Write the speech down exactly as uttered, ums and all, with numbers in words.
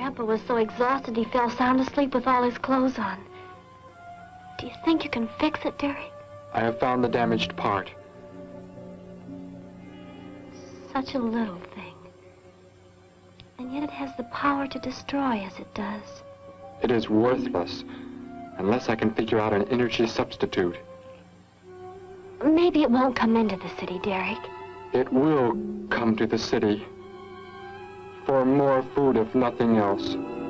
Grandpa was so exhausted he fell sound asleep with all his clothes on. Do you think you can fix it, Derek? I have found the damaged part. Such a little thing. And yet it has the power to destroy as it does. It is worthless, unless I can figure out an energy substitute. Maybe it won't come into the city, Derek. It will come to the city. For more food, if nothing else.